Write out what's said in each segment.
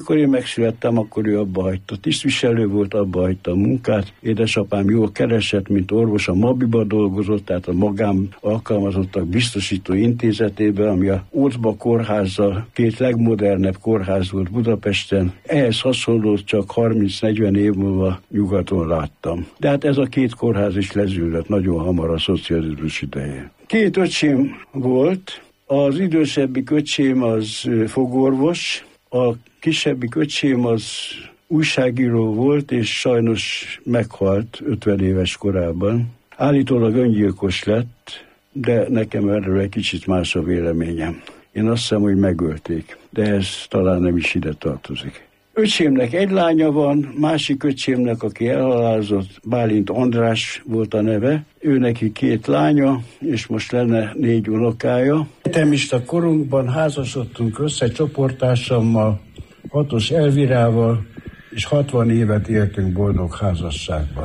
amikor én megszülettem, akkor ő abba hagyta. Tisztviselő volt, abba hagyta a munkát. Édesapám jól keresett, mint orvos, a Mabiba dolgozott, tehát a magán alkalmazottak biztosító intézetében, ami a Ócba kórházzal két legmodernebb kórház volt Budapesten. Ehhez hasonló csak 30-40 év múlva nyugaton láttam. De hát ez a két kórház is lezűlött nagyon hamar a szocializmus idején. Két öcsém volt, az idősebbik öcsém az fogorvos, a kisebbik öcsém az újságíró volt, és sajnos meghalt 50 éves korában. Állítólag öngyilkos lett, de nekem erről egy kicsit más a véleményem. Én azt hiszem, hogy megölték, de ez talán nem is ide tartozik. Öcsémnek egy lánya van, másik öcsémnek, aki elhalálozott, Bálint András volt a neve, ő neki 2 lánya, és most lenne 4 unokája. Egyetemista korunkban házasodtunk össze csoporttársammal, 6-os Elvirával, és 60 évet éltünk boldog házasságban.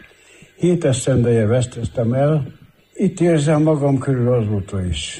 7 esztendeje veszteztem el, itt érzem magam körül azóta is.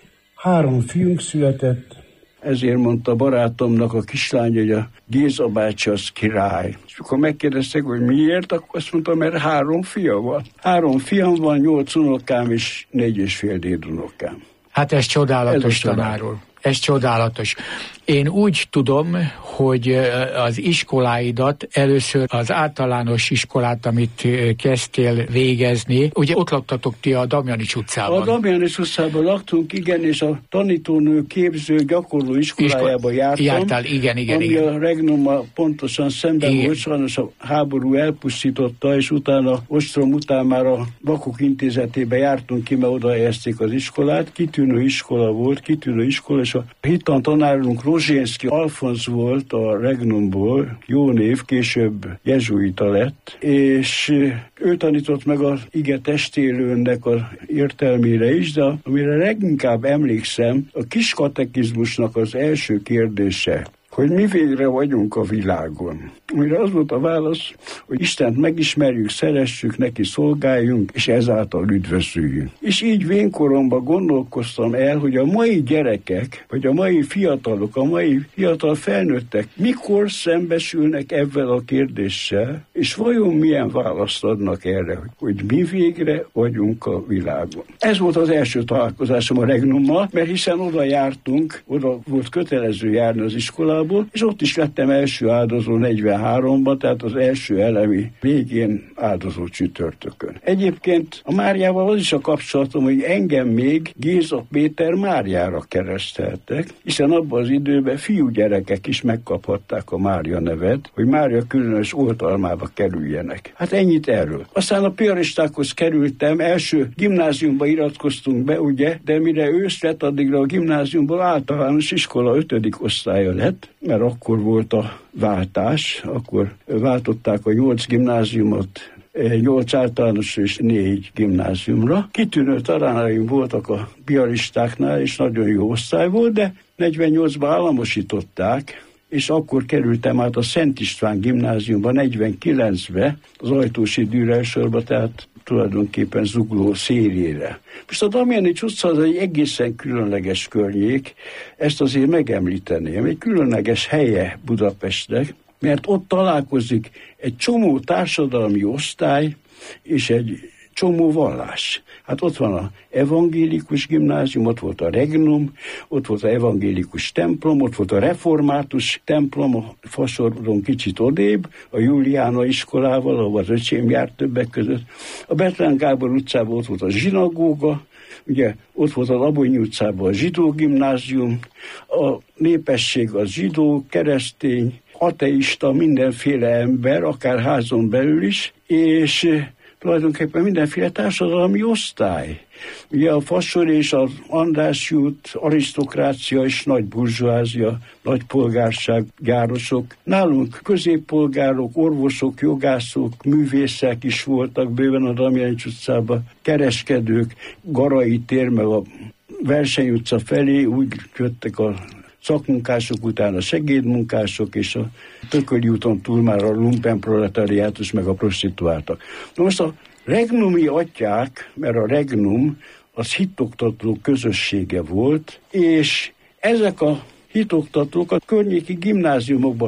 3 fiunk született, ezért mondta barátomnak a kislány, hogy a Géza bácsi az király. És akkor megkérdeztek, hogy miért, akkor azt mondta, mert 3 fia van. 3 fiam van, 8 unokám és 4,5 dédunokám. Hát ez csodálatos, tanár úr. Ez csodálatos. Én úgy tudom, hogy az iskoláidat, először az általános iskolát, amit kezdtél végezni, ugye ott laktatok ti a Damjanics utcában. A Damjanics utcában laktunk, igen, és a tanítónő képző gyakorló iskolájába jártam. Jártál, igen. Ami a Regnummal pontosan szemben volt, sajnos a háború elpusztította, és utána, ostrom után már a Vakok Intézetébe jártunk ki, mert oda helyezték az iskolát. Kitűnő iskola volt, és a hittan tanárunk Rozsénszky Alfonz volt a Regnumból, jó név, később jezsuita lett, és ő tanított meg az ige testélőnek az értelmére is, de amire leginkább emlékszem, a kis katekizmusnak az első kérdése, hogy mi végre vagyunk a világon. Amire az volt a válasz, hogy Istent megismerjük, szeressük, neki szolgáljunk, és ezáltal üdvözüljünk. És így vénkoromban gondolkoztam el, hogy a mai gyerekek, vagy a mai fiatalok, a mai fiatal felnőttek mikor szembesülnek ezzel a kérdéssel, és vajon milyen választ adnak erre, hogy mi végre vagyunk a világon. Ez volt az első találkozásom a Regnummal, mert hiszen oda jártunk, oda volt kötelező járni az iskolából, és ott is lettem első áldozó 43-ban, tehát az első elemi végén áldozó csütörtökön. Egyébként a Máriával az is a kapcsolatom, hogy engem még Géza Péter Máriára kereszteltek, hiszen abban az időben fiúgyerekek is megkaphatták a Mária nevet, hogy Mária különös oltalmába kerüljenek. Hát ennyit erről. Aztán a piaristákhoz kerültem, első gimnáziumba iratkoztunk be, ugye, de mire ősz lett, addigra a gimnáziumból általános iskola 5. osztálya lett, mert akkor volt a váltás, akkor váltották a 8 gimnáziumot 8 általános és 4 gimnáziumra. Kitűnő tanáraim voltak a piaristáknál, és nagyon jó osztály volt, de 48-ban államosították, és akkor kerültem át a Szent István gimnáziumba 49-be, az Ajtósi Dürer sorba, tehát tulajdonképpen Zugló szélére. Most a Damjanics utca az egy egészen különleges környék, ezt azért megemlíteném, egy különleges helye Budapestnek, mert ott találkozik egy csomó társadalmi osztály és egy csomó vallás. Hát ott van a evangélikus gimnázium, ott volt a Regnum, ott volt az evangélikus templom, ott volt a református templom, a Fasoron kicsit odébb, a Juliána iskolával, ahol az öcsém járt többek között. A Bethlen Gábor utcában ott volt a zsinagóga, ugye ott volt a Labonyi utcában a zsidó gimnázium, a népesség az zsidó, keresztény, ateista, mindenféle ember, akár házon belül is, és tulajdonképpen mindenféle társadalmi osztály. Ugye a Fasor és az András út, arisztokrácia és nagy burzsóázia, nagy polgárság, gyárosok. Nálunk középpolgárok, orvosok, jogászok, művészek is voltak bőven a Damjanics utcában, kereskedők, Garai tér, meg a Verseny utca felé úgy jöttek a szakmunkások után a segédmunkások, és a Tököli úton túl már a lumpenproletariátus meg a prostituáltak. Most a regnumi atyák, mert a Regnum az hitoktató közössége volt, és ezek a hitoktatók a környéki gimnáziumokban